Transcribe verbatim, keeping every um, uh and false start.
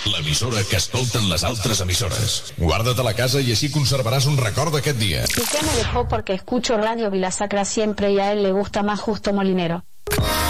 l'emissora que escolten les altres emissores. Guarda't a la casa y así conservarás un record d'aquest dia. Piqué me dejó porque escucho Radio Vila Sacra siempre y a él le gusta más Justo Molinero.